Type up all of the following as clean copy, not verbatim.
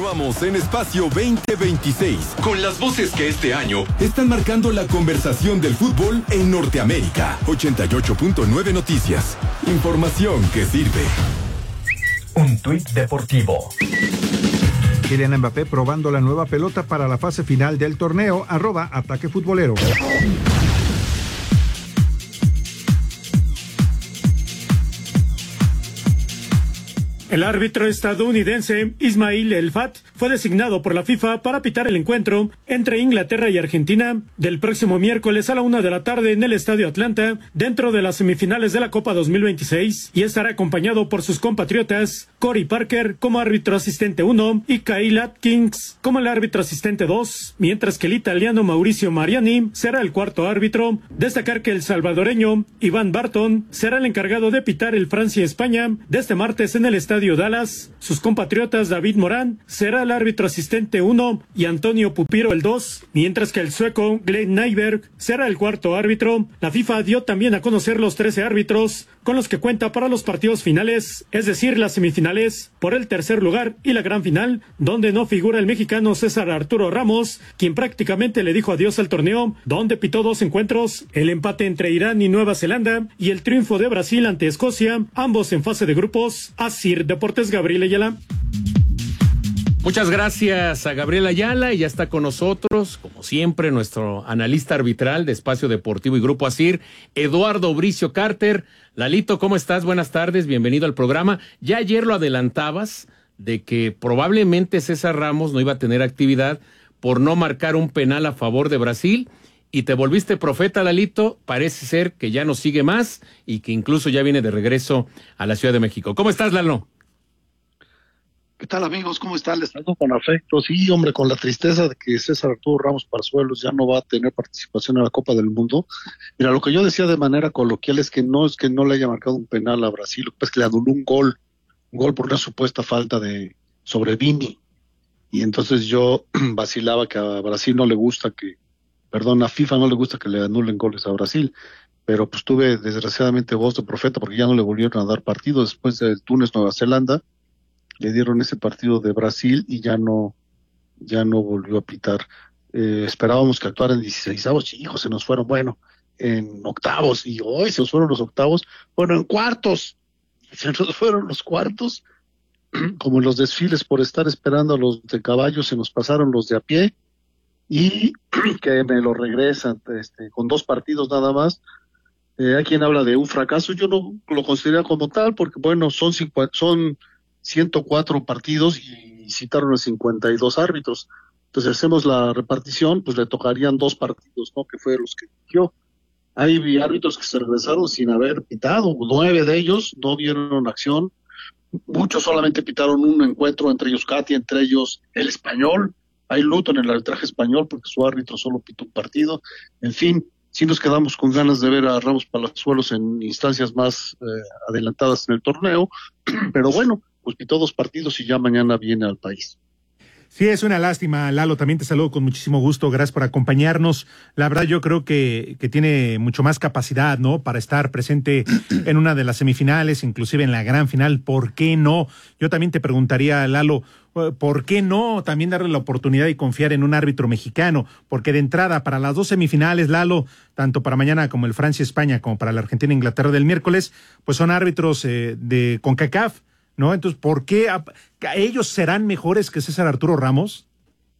Continuamos en Espacio 2026 con las voces que este año están marcando la conversación del fútbol en Norteamérica. 88.9 Noticias. Información que sirve. Un tuit deportivo. Kylian Mbappé probando la nueva pelota para la fase final del torneo. @Ataque Futbolero. El árbitro estadounidense Ismail El Fat fue designado por la FIFA para pitar el encuentro entre Inglaterra y Argentina del próximo miércoles a la 1:00 p.m. en el Estadio Atlanta, dentro de las semifinales de la Copa 2026, y estará acompañado por sus compatriotas Corey Parker como árbitro asistente 1 y Kyle Atkins como el árbitro asistente 2, mientras que el italiano Mauricio Mariani será el cuarto árbitro. Destacar que el salvadoreño Iván Barton será el encargado de pitar el Francia-España de este martes en el Estadio Dallas. Sus compatriotas David Morán será el árbitro asistente 1 y Antonio Pupiro el 2, mientras que el sueco Glenn Nyberg será el cuarto árbitro. La FIFA dio también a conocer los 13 árbitros con los que cuenta para los partidos finales, es decir, las semifinales por el tercer lugar y la gran final, donde no figura el mexicano César Arturo Ramos, quien prácticamente le dijo adiós al torneo, donde pitó 2 encuentros, el empate entre Irán y Nueva Zelanda y el triunfo de Brasil ante Escocia, ambos en fase de grupos. Asir Deportes, Gabriel Ayala. Muchas gracias a Gabriel Ayala, y ya está con nosotros, como siempre, nuestro analista arbitral de Espacio Deportivo y Grupo Asir, Eduardo Bricio Carter. Lalito, ¿cómo estás? Buenas tardes, bienvenido al programa. Ya ayer lo adelantabas de que probablemente César Ramos no iba a tener actividad por no marcar un penal a favor de Brasil, y te volviste profeta, Lalito. Parece ser que ya no sigue más y que incluso ya viene de regreso a la Ciudad de México. ¿Cómo estás, Lalo? ¿Qué tal, amigos? ¿Cómo están? Les saludo con afecto. Sí, hombre, con la tristeza de que César Arturo Ramos Parzuelos ya no va a tener participación en la Copa del Mundo. Mira, lo que yo decía de manera coloquial es que no le haya marcado un penal a Brasil, lo que pasa es que le anuló un gol por una supuesta falta sobre Vini. Y entonces yo vacilaba que a Brasil no le gusta a FIFA no le gusta que le anulen goles a Brasil. Pero pues tuve desgraciadamente voz de profeta, porque ya no le volvieron a dar partido después de Túnez, Nueva Zelanda. Le dieron ese partido de Brasil y ya no volvió a pitar. Esperábamos que actuara en 16avos, hijos, se nos fueron, en octavos, y hoy se nos fueron los octavos, en cuartos, se nos fueron los cuartos, como en los desfiles por estar esperando a los de caballo, se nos pasaron los de a pie, y que me lo regresan, con 2 partidos nada más. Hay quien habla de un fracaso, yo no lo considero como tal, porque son 104 partidos y citaron a 52 árbitros. Entonces hacemos la repartición, pues le tocarían 2 partidos, ¿no? Que fue los que eligió. Hay árbitros que se regresaron sin haber pitado, 9 de ellos no vieron acción, muchos solamente pitaron un encuentro, entre ellos Katia, entre ellos el español. Hay luto en el arbitraje español porque su árbitro solo pitó un partido. En fin, sí nos quedamos con ganas de ver a Ramos Palazuelos en instancias más adelantadas en el torneo, pero bueno, pues pitó 2 partidos y ya mañana viene al país. Sí, es una lástima, Lalo, también te saludo con muchísimo gusto, gracias por acompañarnos. La verdad yo creo que tiene mucho más capacidad, ¿no?, para estar presente en una de las semifinales, inclusive en la gran final. ¿Por qué no? Yo también te preguntaría, Lalo, ¿por qué no también darle la oportunidad y confiar en un árbitro mexicano? Porque de entrada, para las 2 semifinales, Lalo, tanto para mañana como el Francia-España, como para la Argentina-Inglaterra del miércoles, pues son árbitros de CONCACAF, ¿no? Entonces, ¿por qué ellos serán mejores que César Arturo Ramos?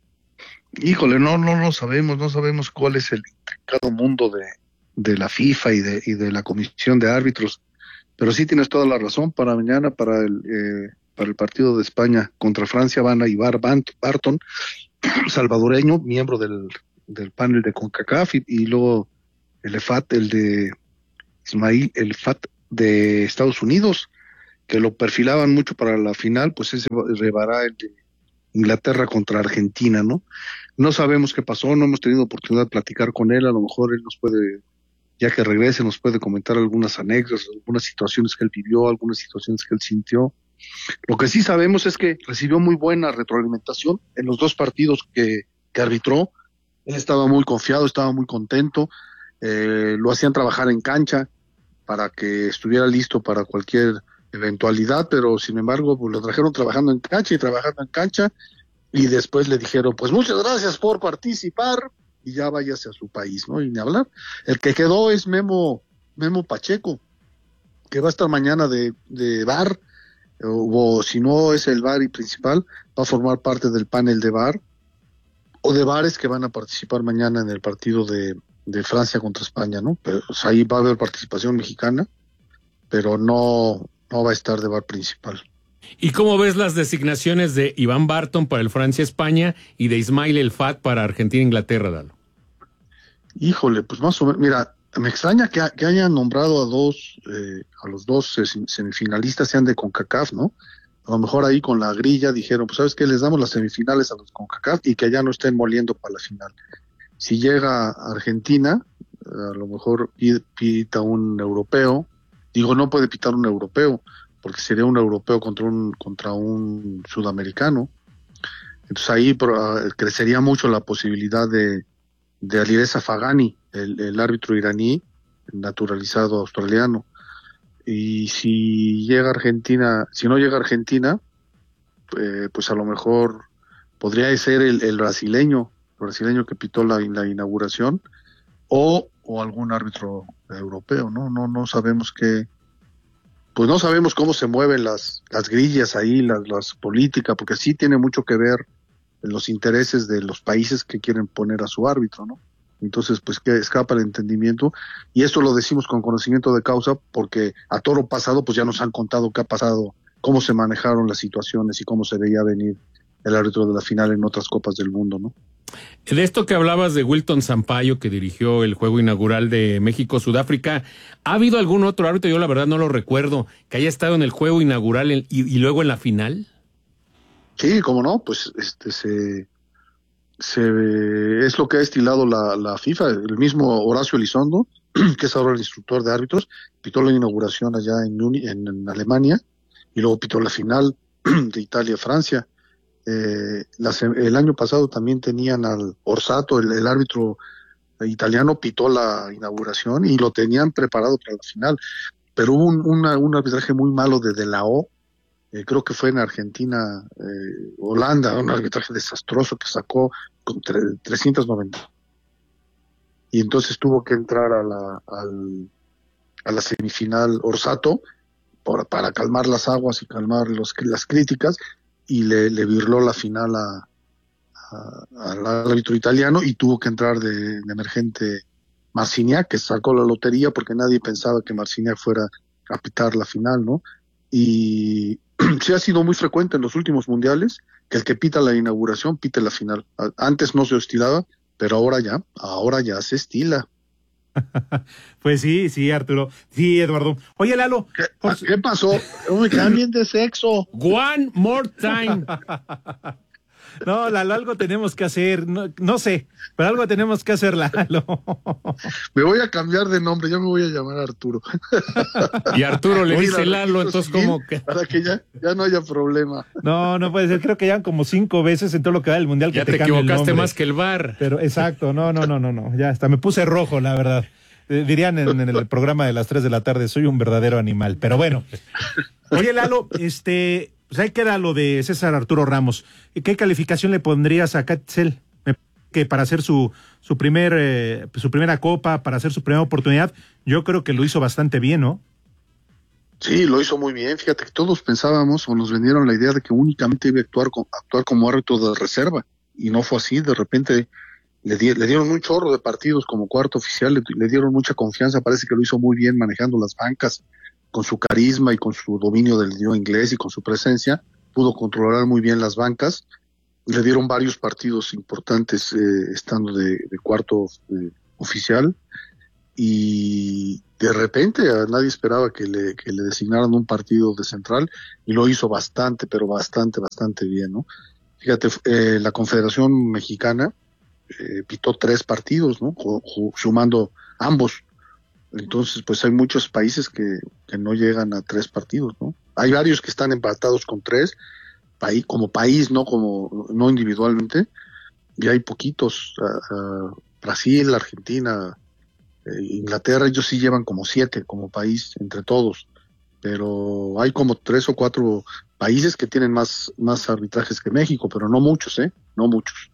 Híjole, no sabemos cuál es el intricado mundo de la FIFA y de la Comisión de Árbitros, pero sí tienes toda la razón. Para mañana, para el partido de España contra Francia, van a Ivar Barton, salvadoreño, miembro del panel de CONCACAF, y luego el FAT, el de Ismail, el FAT de Estados Unidos, que lo perfilaban mucho para la final, pues ese llevará el de Inglaterra contra Argentina, ¿no? No sabemos qué pasó, no hemos tenido oportunidad de platicar con él, a lo mejor él nos puede, ya que regrese, nos puede comentar algunas anécdotas, algunas situaciones que él vivió, algunas situaciones que él sintió. Lo que sí sabemos es que recibió muy buena retroalimentación en los 2 partidos que arbitró. Él estaba muy confiado, estaba muy contento, lo hacían trabajar en cancha para que estuviera listo para cualquier eventualidad, pero sin embargo pues lo trajeron trabajando en cancha, y después le dijeron, pues muchas gracias por participar, y ya váyase a su país, ¿no? Y ni hablar. El que quedó es Memo Pacheco, que va a estar mañana de VAR, o si no es el VAR y principal, va a formar parte del panel de VAR, o de VARes que van a participar mañana en el partido de Francia contra España, ¿no? Pero pues, ahí va a haber participación mexicana, pero no va a estar de VAR principal. ¿Y cómo ves las designaciones de Iván Barton para el Francia-España y de Ismail El Fat para Argentina-Inglaterra, Lalo? Híjole, pues más o menos, mira, me extraña que hayan nombrado a los dos semifinalistas, sean de CONCACAF, ¿no? A lo mejor ahí con la grilla dijeron, pues ¿sabes qué? Les damos las semifinales a los CONCACAF y que allá no estén moliendo para la final. Si llega a Argentina, a lo mejor pita un europeo, no puede pitar un europeo, porque sería un europeo contra un sudamericano. Entonces ahí crecería mucho la posibilidad de Alireza Fagani, el árbitro iraní, naturalizado australiano. Y si no llega a Argentina, pues a lo mejor podría ser el brasileño que pitó la inauguración, o algún árbitro europeo, ¿no? No sabemos pues no sabemos cómo se mueven las grillas ahí, las políticas, porque sí tiene mucho que ver los intereses de los países que quieren poner a su árbitro, ¿no? Entonces, pues que escapa el entendimiento, y esto lo decimos con conocimiento de causa, porque a toro pasado, pues ya nos han contado qué ha pasado, cómo se manejaron las situaciones y cómo se veía venir el árbitro de la final en otras copas del mundo, ¿no? De esto que hablabas de Wilton Sampaio, que dirigió el juego inaugural de México-Sudáfrica, ¿ha habido algún otro árbitro, yo la verdad no lo recuerdo, que haya estado en el juego inaugural y luego en la final? Sí, cómo no, pues es lo que ha estilado la FIFA. El mismo Horacio Elizondo, que es ahora el instructor de árbitros, pitó la inauguración allá en Alemania, y luego pitó la final de Italia-Francia. El año pasado también tenían al Orsato, el árbitro italiano, pitó la inauguración y lo tenían preparado para la final, pero hubo un arbitraje muy malo de la O, creo que fue en Argentina, Holanda, un arbitraje desastroso que sacó con 390, y entonces tuvo que entrar a la semifinal Orsato para calmar las aguas y calmar las críticas, y le virló la final al árbitro italiano, y tuvo que entrar de emergente Marciniak, que sacó la lotería porque nadie pensaba que Marciniak fuera a pitar la final, ¿no? Y sí ha sido muy frecuente en los últimos mundiales que el que pita la inauguración pite la final. Antes no se estilaba, pero ahora ya se estila. Pues sí, Arturo. Sí, Eduardo. Oye, Lalo. ¿Qué pasó? Me cambien de sexo. One more time. No, Lalo, algo tenemos que hacer. No sé, pero algo tenemos que hacer, Lalo. Me voy a cambiar de nombre, yo me voy a llamar Arturo. Y Arturo le dice Lalo, entonces ¿cómo que? Para que ya no haya problema. No puede ser. Creo que ya como 5 veces en todo lo que va del mundial que ya te equivocaste más que el VAR. Pero exacto, no. Ya hasta me puse rojo, la verdad. Dirían en el programa de las 3 de la tarde, soy un verdadero animal. Pero bueno. Oye, Lalo, pues ahí queda lo de César Arturo Ramos. ¿Qué calificación le pondrías a Catzel? Que para hacer su primera copa, para hacer su primera oportunidad, yo creo que lo hizo bastante bien, ¿no? Sí, lo hizo muy bien. Fíjate que todos pensábamos o nos vendieron la idea de que únicamente iba a actuar como árbitro de reserva, y no fue así. De repente le dieron un chorro de partidos como cuarto oficial, le dieron mucha confianza. Parece que lo hizo muy bien manejando las bancas, con su carisma y con su dominio del idioma inglés y con su presencia, pudo controlar muy bien las bancas. Le dieron varios partidos importantes estando de cuarto oficial, y de repente nadie esperaba que le designaran un partido de central, y lo hizo bastante, pero bastante bien, ¿no? Fíjate, la Confederación Mexicana pitó 3 partidos, ¿no? Sumando ambos. Entonces, pues hay muchos países que no llegan a 3 partidos, ¿no? Hay varios que están empatados con 3, como país, no individualmente, y hay poquitos. Brasil, Argentina, Inglaterra, ellos sí llevan como 7 como país entre todos, pero hay como 3 o 4 países que tienen más arbitrajes que México, pero no muchos, no muchos.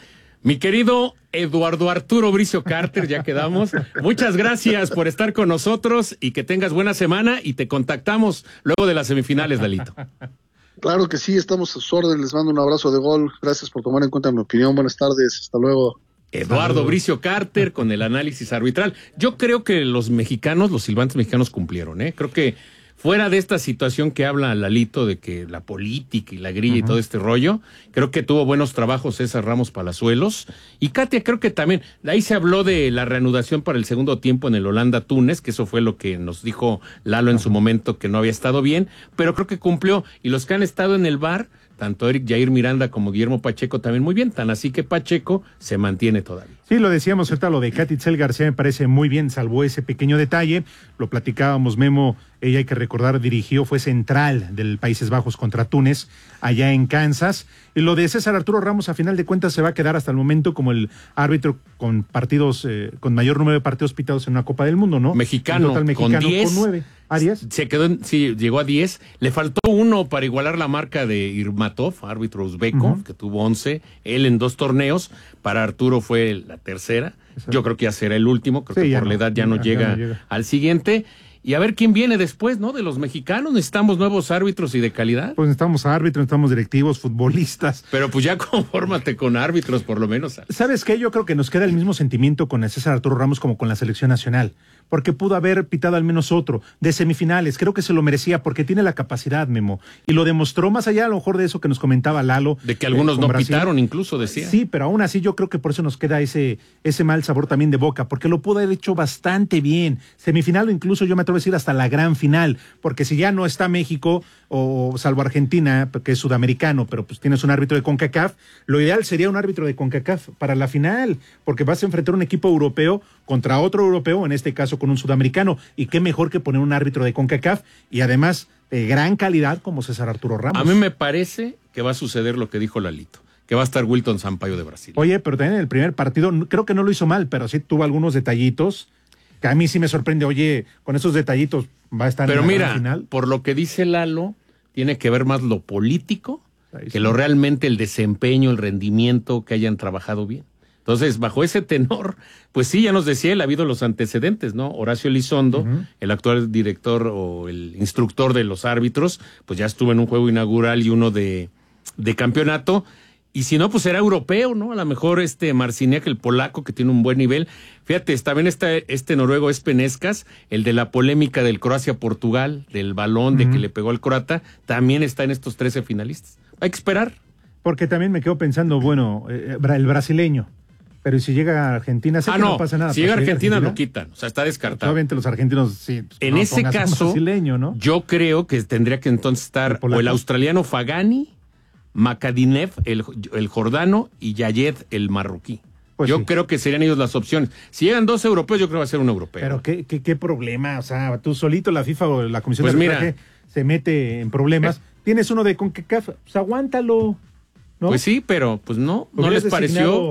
Mi querido Eduardo Arturo Bricio Carter, ya quedamos. Muchas gracias por estar con nosotros y que tengas buena semana y te contactamos luego de las semifinales, Lalito. Claro que sí, estamos a sus órdenes, les mando un abrazo de gol, gracias por tomar en cuenta mi opinión, buenas tardes, hasta luego. Eduardo Bricio Carter con el análisis arbitral. Yo creo que los silbantes mexicanos cumplieron, creo que fuera de esta situación que habla Lalito de que la política y la grilla y todo este rollo, creo que tuvo buenos trabajos César Ramos Palazuelos. Y Katia, creo que también, de ahí se habló de la reanudación para el segundo tiempo en el Holanda-Túnez, que eso fue lo que nos dijo Lalo en su momento, que no había estado bien, pero creo que cumplió. Y los que han estado en el VAR, tanto Eric Jair Miranda como Guillermo Pacheco también muy bien, tan así que Pacheco se mantiene todavía. Sí, lo decíamos ahorita, lo de Katy Itzel García me parece muy bien, salvo ese pequeño detalle, lo platicábamos, Memo, ella hay que recordar, fue central del Países Bajos contra Túnez, allá en Kansas, y lo de César Arturo Ramos a final de cuentas se va a quedar hasta el momento como el árbitro con partidos, con mayor número de partidos pitados en una Copa del Mundo, ¿no? Mexicano, total, mexicano con 10. Con 9. ¿A 10? Se quedó llegó a 10, le faltó uno para igualar la marca de Irmatov, árbitro uzbeco, que tuvo 11, él en 2 torneos, para Arturo fue la tercera, yo creo que ya será el último, creo que por la edad ya no llega al siguiente, y a ver quién viene después, ¿no? De los mexicanos, necesitamos nuevos árbitros y de calidad. Pues necesitamos árbitros, necesitamos directivos, futbolistas. Pero pues ya confórmate con árbitros, por lo menos. ¿Sabes qué? Yo creo que nos queda el mismo sentimiento con el César Arturo Ramos como con la selección nacional, porque pudo haber pitado al menos otro, de semifinales, creo que se lo merecía, porque tiene la capacidad, Memo, y lo demostró más allá a lo mejor de eso que nos comentaba Lalo. De que algunos no Brasil. Pitaron, incluso decía. Sí, pero aún así yo creo que por eso nos queda ese mal sabor también de boca, porque lo pudo haber hecho bastante bien, semifinal o incluso yo me atrevo a decir hasta la gran final, porque si ya no está México, o salvo Argentina, que es sudamericano, pero pues tienes un árbitro de CONCACAF, lo ideal sería un árbitro de CONCACAF para la final, porque vas a enfrentar un equipo europeo contra otro europeo, en este caso con un sudamericano, y qué mejor que poner un árbitro de CONCACAF, y además de gran calidad como César Arturo Ramos. A mí me parece que va a suceder lo que dijo Lalito, que va a estar Wilton Sampaio de Brasil. Oye, pero también en el primer partido, creo que no lo hizo mal, pero sí tuvo algunos detallitos, que a mí sí me sorprende, oye, con esos detallitos va a estar pero en la mira, gran final. Por lo que dice Lalo, tiene que ver más lo político que lo realmente el desempeño, el rendimiento, que hayan trabajado bien. Entonces, bajo ese tenor, pues sí, ya nos decía él, ha habido los antecedentes, ¿no? Horacio Elizondo, el actual director o el instructor de los árbitros, pues ya estuvo en un juego inaugural y uno de campeonato. Y si no, pues será europeo, ¿no? A lo mejor Marciniak, el polaco, que tiene un buen nivel. Fíjate, también está este noruego Espenescas, el de la polémica del Croacia-Portugal, del balón de que le pegó al croata, también está en estos 13 finalistas. Hay que esperar. Porque también me quedo pensando, bueno, el brasileño, pero si llega a Argentina, sé que no pasa nada. Si llega a Argentina lo quitan, o sea, está descartado. Obviamente los argentinos, sí. Pues, en ese caso, ¿no? yo creo que tendría que entonces estar o el australiano Fagani, Makadinev, el jordano, y Yayed, el marroquí. Pues yo creo que serían ellos las opciones. Si llegan 2 europeos, yo creo que va a ser un europeo. Pero qué problema, o sea, tú solito, la FIFA o la Comisión pues de Arbitraje se mete en problemas. Tienes uno de CONCACAF, pues aguántalo, ¿no? Pues sí, pero pues no les pareció.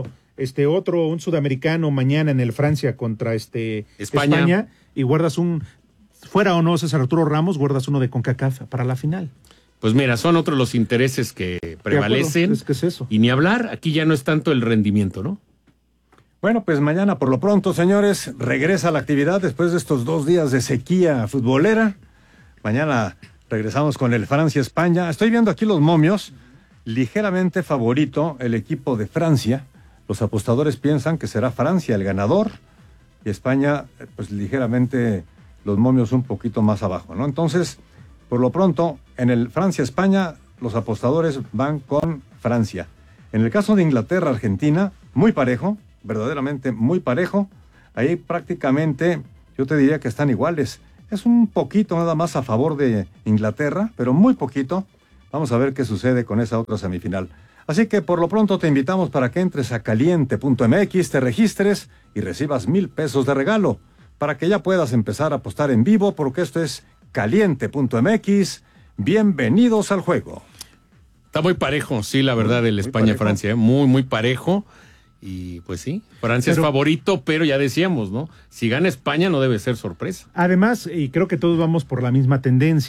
Un sudamericano mañana en el Francia contra España, y guardas fuera o no César Arturo Ramos, guardas uno de CONCACAF para la final. Pues mira, son otros los intereses que prevalecen. ¿Qué es eso? Y ni hablar, aquí ya no es tanto el rendimiento, ¿no? Bueno, pues mañana por lo pronto, señores, regresa la actividad después de estos 2 días de sequía futbolera. Mañana regresamos con el Francia-España. Estoy viendo aquí los momios, ligeramente favorito el equipo de Francia. Los apostadores piensan que será Francia el ganador y España, pues ligeramente los momios un poquito más abajo, ¿no? Entonces, por lo pronto, en el Francia-España, los apostadores van con Francia. En el caso de Inglaterra-Argentina, muy parejo, verdaderamente muy parejo. Ahí prácticamente yo te diría que están iguales. Es un poquito nada más a favor de Inglaterra, pero muy poquito. Vamos a ver qué sucede con esa otra semifinal. Así que por lo pronto te invitamos para que entres a caliente.mx, te registres y recibas 1,000 pesos de regalo para que ya puedas empezar a apostar en vivo, porque esto es caliente.mx. Bienvenidos al juego. Está muy parejo, sí, la verdad, el España-Francia, muy, muy parejo. Y pues sí, Francia es favorito, pero ya decíamos, ¿no? Si gana España no debe ser sorpresa. Además, y creo que todos vamos por la misma tendencia,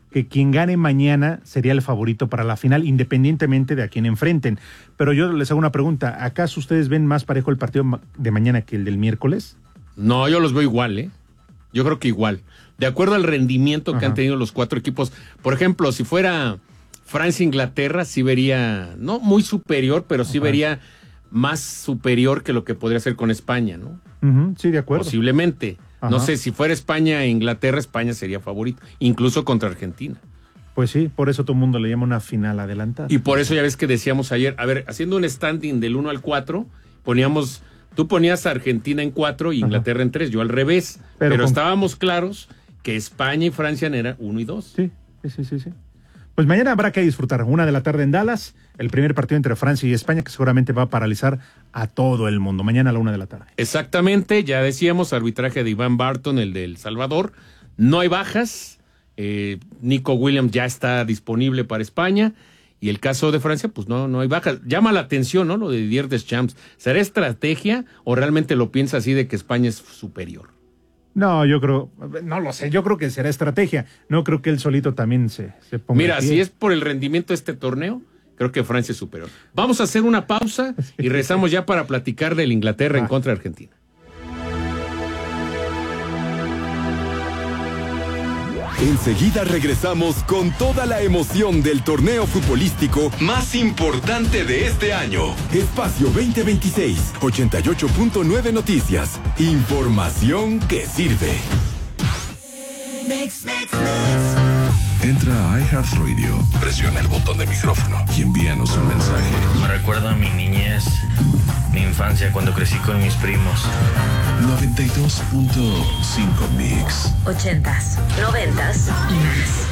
que quien gane mañana sería el favorito para la final, independientemente de a quién enfrenten. Pero yo les hago una pregunta, ¿acaso ustedes ven más parejo el partido de mañana que el del miércoles? No, yo los veo igual, ¿eh? Yo creo que igual. De acuerdo al rendimiento que han tenido los 4 equipos. Por ejemplo, si fuera Francia-Inglaterra, sí vería, no muy superior, pero sí vería más superior que lo que podría ser con España, ¿no? Sí, de acuerdo. Posiblemente. No sé, si fuera España e Inglaterra, España sería favorito, incluso contra Argentina. Pues sí, por eso todo el mundo le llama una final adelantada. Y por eso ya ves que decíamos ayer, a ver, haciendo un standing del 1 al 4, tú ponías a Argentina en 4 y Inglaterra en 3, yo al revés, pero estábamos claros que España y Francia eran 1 y 2. Sí. Pues mañana habrá que disfrutar, 1 de la tarde en Dallas, el primer partido entre Francia y España, que seguramente va a paralizar a todo el mundo, mañana a la 1 de la tarde. Exactamente, ya decíamos, arbitraje de Iván Barton, el de El Salvador, no hay bajas, Nico Williams ya está disponible para España, y el caso de Francia, pues no hay bajas. Llama la atención, ¿no? Lo de Didier Deschamps, ¿será estrategia o realmente lo piensa así de que España es superior? No, no lo sé, yo creo que será estrategia. No creo que él solito también se ponga. Mira, si es por el rendimiento de este torneo, creo que Francia es superior. Vamos a hacer una pausa y regresamos ya para platicar del Inglaterra en contra de Argentina. Enseguida regresamos con toda la emoción del torneo futbolístico más importante de este año. Espacio 2026, 88.9 Noticias. Información que sirve. Entra a iHeartRadio, presiona el botón de micrófono y envíanos un mensaje. Me recuerda a mi niñez, mi infancia cuando crecí con mis primos. 92.5 Mix. 80s, 90s y más.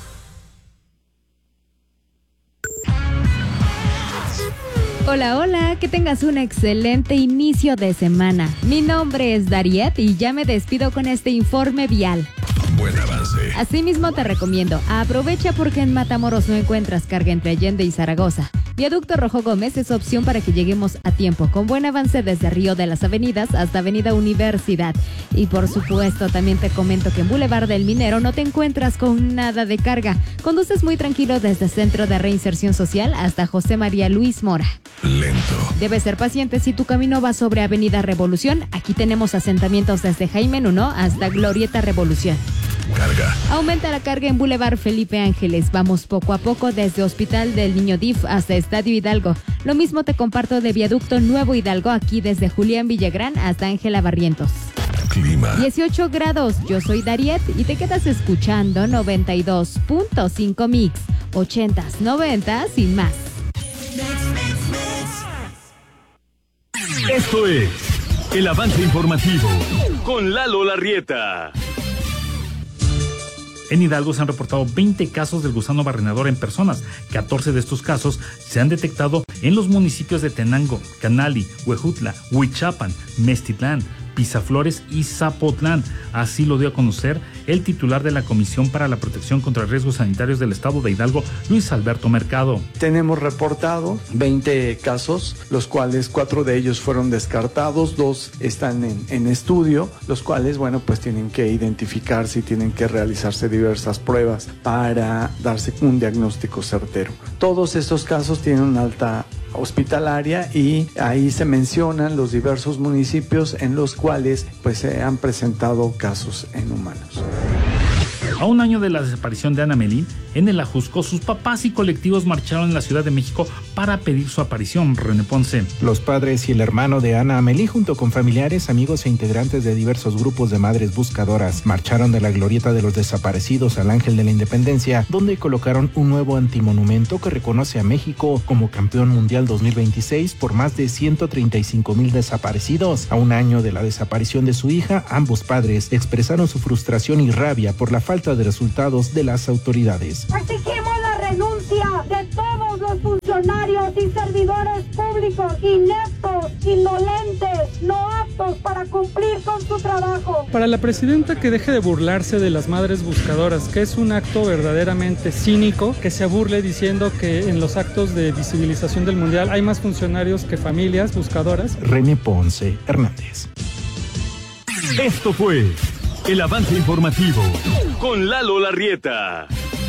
Hola, que tengas un excelente inicio de semana. Mi nombre es Dariet y ya me despido con este informe vial. Buen avance. Asimismo te recomiendo, aprovecha porque en Matamoros no encuentras carga entre Allende y Zaragoza. Viaducto Rojo Gómez es opción para que lleguemos a tiempo, con buen avance desde Río de las Avenidas hasta Avenida Universidad. Y por supuesto, también te comento que en Boulevard del Minero no te encuentras con nada de carga. Conduces muy tranquilo desde Centro de Reinserción Social hasta José María Luis Mora. Lento. Debes ser paciente si tu camino va sobre Avenida Revolución. Aquí tenemos asentamientos desde Jaime Nuno hasta Glorieta Revolución. Carga. Aumenta la carga en Boulevard Felipe Ángeles. Vamos poco a poco desde Hospital del Niño DIF hasta Estadio Hidalgo. Lo mismo te comparto de Viaducto Nuevo Hidalgo, aquí desde Julián Villagrán hasta Ángela Barrientos. Clima. 18 grados. Yo soy Dariet y te quedas escuchando 92.5 Mix. 80s, 90s y más. Esto es el avance informativo con Lalo Larrieta. En Hidalgo se han reportado 20 casos del gusano barrenador en personas. 14 de estos casos se han detectado en los municipios de Tenango, Canali, Huejutla, Huichapan, Mestitlán, Pisaflores y Zapotlán. Así lo dio a conocer el titular de la Comisión para la Protección contra Riesgos Sanitarios del Estado de Hidalgo, Luis Alberto Mercado. Tenemos reportado 20 casos, los cuales 4 de ellos fueron descartados, 2 están en estudio, los cuales, bueno, pues tienen que identificarse y tienen que realizarse diversas pruebas para darse un diagnóstico certero. Todos estos casos tienen una alta hospitalaria y ahí se mencionan los diversos municipios en los cuales pues se han presentado casos en humanos. A un año de la desaparición de Ana Melín, en el Ajusco, sus papás y colectivos marcharon en la Ciudad de México para pedir su aparición. René Ponce. Los padres y el hermano de Ana Amelí, junto con familiares, amigos e integrantes de diversos grupos de madres buscadoras, marcharon de la Glorieta de los Desaparecidos al Ángel de la Independencia, donde colocaron un nuevo antimonumento que reconoce a México como campeón mundial 2026 por más de 135,000 desaparecidos. A un año de la desaparición de su hija, ambos padres expresaron su frustración y rabia por la falta de resultados de las autoridades. Exigimos la renuncia de todos los funcionarios y servidores públicos ineptos, indolentes, no aptos para cumplir con su trabajo. Para la presidenta, que deje de burlarse de las madres buscadoras, que es un acto verdaderamente cínico, que se burle diciendo que en los actos de visibilización del mundial hay más funcionarios que familias buscadoras. René Ponce Hernández. Esto fue el avance informativo con Lalo Larrieta.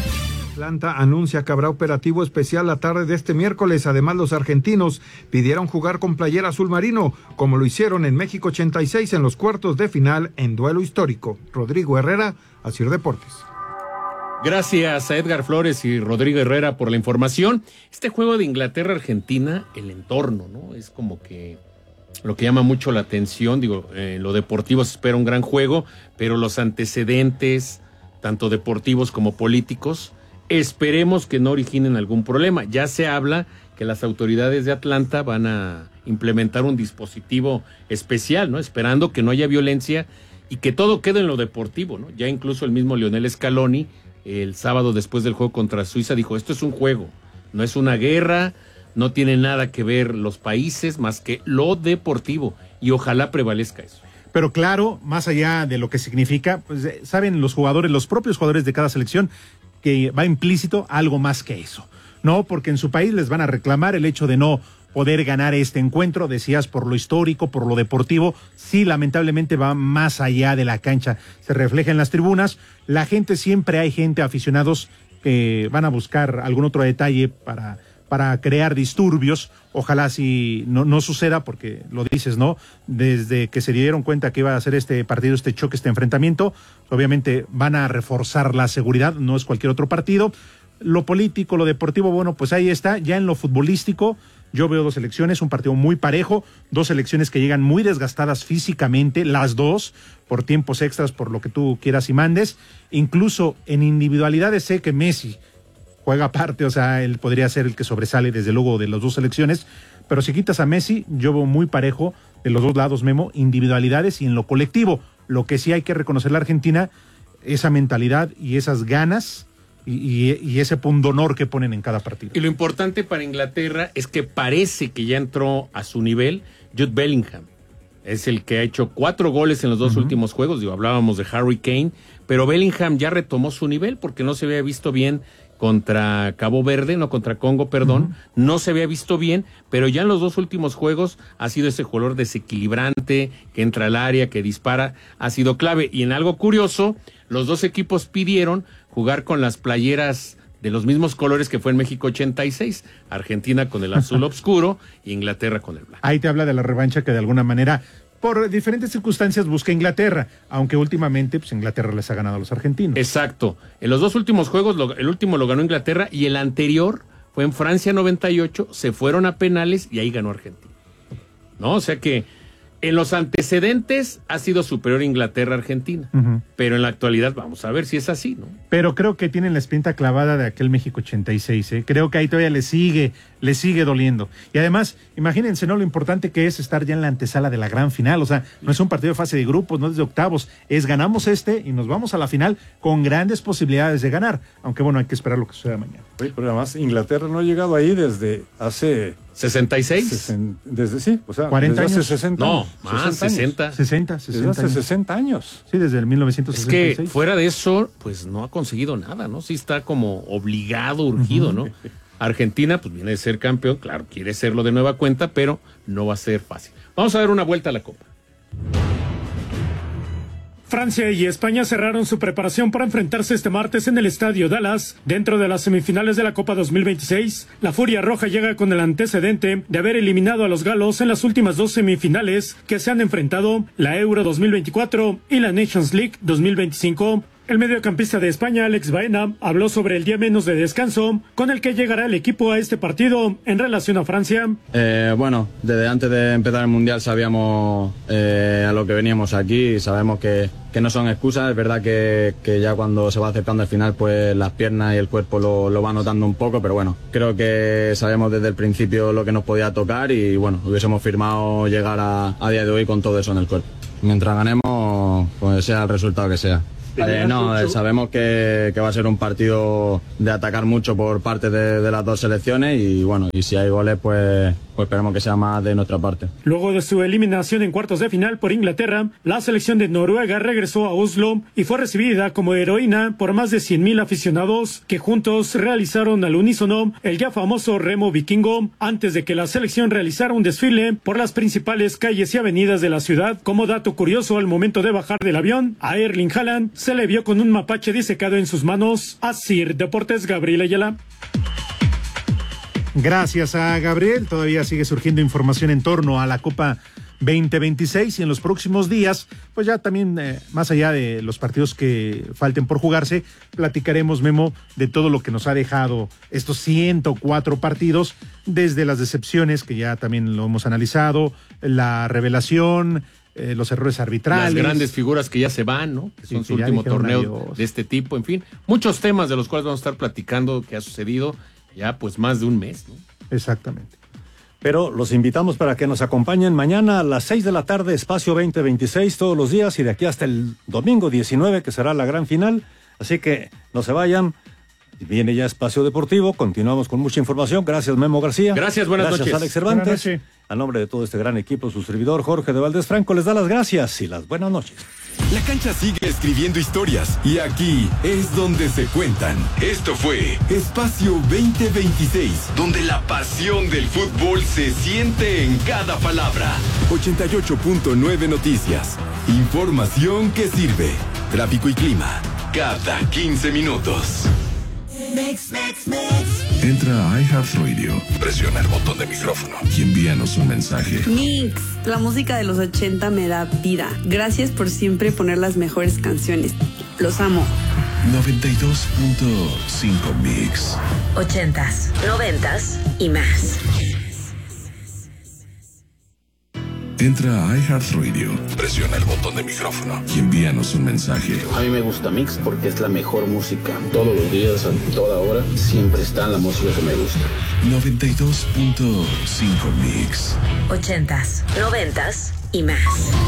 Atlanta anuncia que habrá operativo especial la tarde de este miércoles. Además, los argentinos pidieron jugar con playera azul marino, como lo hicieron en México 86 en los cuartos de final en duelo histórico. Rodrigo Herrera, Asir Deportes. Gracias a Edgar Flores y Rodrigo Herrera por la información. Este juego de Inglaterra-Argentina, el entorno, ¿no? Es como que lo que llama mucho la atención. Digo, en lo deportivo se espera un gran juego, pero los antecedentes, tanto deportivos como políticos, esperemos que no originen algún problema. Ya se habla que las autoridades de Atlanta van a implementar un dispositivo especial, ¿no? Esperando que no haya violencia y que todo quede en lo deportivo, ¿no? Ya incluso el mismo Lionel Scaloni, el sábado después del juego contra Suiza, dijo, esto es un juego, no es una guerra, no tiene nada que ver los países más que lo deportivo, y ojalá prevalezca eso. Pero claro, más allá de lo que significa, pues saben los jugadores, los propios jugadores de cada selección, que va implícito algo más que eso, ¿no? Porque en su país les van a reclamar el hecho de no poder ganar este encuentro, decías, por lo histórico, por lo deportivo. Sí, lamentablemente va más allá de la cancha, se refleja en las tribunas. La gente, siempre hay gente, aficionados, que van a buscar algún otro detalle para crear disturbios. Ojalá si no suceda, porque lo dices, ¿no? Desde que se dieron cuenta que iba a ser este partido, este choque, este enfrentamiento, obviamente van a reforzar la seguridad, no es cualquier otro partido. Lo político, lo deportivo, bueno, pues ahí está. Ya en lo futbolístico, yo veo dos selecciones, un partido muy parejo, dos selecciones que llegan muy desgastadas físicamente, las dos, por tiempos extras, por lo que tú quieras y mandes. Incluso en individualidades sé que Messi juega aparte, o sea, él podría ser el que sobresale desde luego de las dos selecciones, pero si quitas a Messi, yo veo muy parejo de los dos lados, Memo, individualidades y en lo colectivo. Lo que sí hay que reconocer la Argentina, esa mentalidad y esas ganas y ese pundonor que ponen en cada partido. Y lo importante para Inglaterra es que parece que ya entró a su nivel Jude Bellingham. Es el que ha hecho 4 goles en los dos últimos juegos. Digo, hablábamos de Harry Kane, pero Bellingham ya retomó su nivel porque no se había visto bien contra Cabo Verde, no contra Congo, perdón, no se había visto bien, pero ya en los dos últimos juegos ha sido ese jugador desequilibrante, que entra al área, que dispara, ha sido clave. Y en algo curioso, los dos equipos pidieron jugar con las playeras de los mismos colores que fue en México 86, Argentina con el azul oscuro e Inglaterra con el blanco. Ahí te habla de la revancha que de alguna manera, por diferentes circunstancias, busca Inglaterra, aunque últimamente pues Inglaterra les ha ganado a los argentinos. Exacto. En los dos últimos juegos, el último lo ganó Inglaterra y el anterior fue en Francia 98, se fueron a penales y ahí ganó Argentina. ¿No? O sea que en los antecedentes ha sido superior Inglaterra a Argentina, pero en la actualidad vamos a ver si es así, ¿no? Pero creo que tienen la espinta clavada de aquel México 86, ¿eh? Creo que ahí todavía le sigue doliendo. Y además, imagínense, ¿no? Lo importante que es estar ya en la antesala de la gran final. O sea, no es un partido de fase de grupos, no es de octavos, es ganamos y nos vamos a la final con grandes posibilidades de ganar. Aunque bueno, hay que esperar lo que suceda mañana. Oye, pero además Inglaterra no ha llegado ahí desde hace... ¿66? Desde sí, o sea, 40 desde años. Hace 60 no, años. más, 60. 60 Desde hace 60 años. Sí, desde el 1966. Es que fuera de eso, pues no ha conseguido nada, ¿no? Sí está como obligado, urgido, ¿no? Argentina, pues viene de ser campeón, claro, quiere serlo de nueva cuenta, pero no va a ser fácil. Vamos a dar una vuelta a la Copa. Francia y España cerraron su preparación para enfrentarse este martes en el Estadio Dallas. Dentro de las semifinales de la Copa 2026, la Furia Roja llega con el antecedente de haber eliminado a los galos en las últimas 2 semifinales que se han enfrentado, la Euro 2024 y la Nations League 2025. El mediocampista de España, Alex Baena, habló sobre el día menos de descanso con el que llegará el equipo a este partido en relación a Francia. Bueno, desde antes de empezar el Mundial sabíamos a lo que veníamos aquí y sabemos que no son excusas. Es verdad que ya cuando se va acercando al final, pues las piernas y el cuerpo lo va notando un poco, pero bueno, creo que sabemos desde el principio lo que nos podía tocar y bueno, hubiésemos firmado llegar a día de hoy con todo eso en el cuerpo. Mientras ganemos, pues sea el resultado que sea. Sabemos que va a ser un partido de atacar mucho por parte de las dos selecciones y bueno, y si hay goles pues esperemos que sea más de nuestra parte. Luego de su eliminación en cuartos de final por Inglaterra, la selección de Noruega regresó a Oslo y fue recibida como heroína por más de 100,000 aficionados que juntos realizaron al unísono el ya famoso remo vikingo antes de que la selección realizara un desfile por las principales calles y avenidas de la ciudad. Como dato curioso, al momento de bajar del avión, a Erling Haaland se le vio con un mapache disecado en sus manos. Asir Deportes, Gabriel Ayala. Gracias a Gabriel. Todavía sigue surgiendo información en torno a la Copa 2026 y en los próximos días, pues ya también más allá de los partidos que falten por jugarse, platicaremos, Memo, de todo lo que nos ha dejado estos 104 partidos, desde las decepciones, que ya también lo hemos analizado, la revelación, los errores arbitrales. Las grandes figuras que ya se van, ¿no? Que son su último torneo de este tipo, en fin. Muchos temas de los cuales vamos a estar platicando que ha sucedido ya pues más de un mes, ¿no? Exactamente. Pero los invitamos para que nos acompañen mañana a las 6 de la tarde, Espacio 2026, todos los días, y de aquí hasta el domingo 19, que será la gran final. Así que no se vayan. Viene ya Espacio Deportivo, continuamos con mucha información. Gracias, Memo García. Gracias, buenas noches. Gracias, Alex Cervantes. A nombre de todo este gran equipo, su servidor Jorge de Valdés Franco les da las gracias y las buenas noches. La cancha sigue escribiendo historias y aquí es donde se cuentan. Esto fue Espacio 2026, donde la pasión del fútbol se siente en cada palabra. 88.9 Noticias. Información que sirve. Tráfico y clima. Cada 15 minutos. Entra a iHeartRadio, presiona el botón de micrófono y envíanos un mensaje. Mix, la música de los 80 me da vida. Gracias por siempre poner las mejores canciones. Los amo. 92.5 Mix. 80s, 90s y más. Entra a iHeartRadio, presiona el botón de micrófono y envíanos un mensaje. A mí me gusta Mix porque es la mejor música. Todos los días, a toda hora, siempre está la música que me gusta. 92.5 Mix. 80s, 90s y más.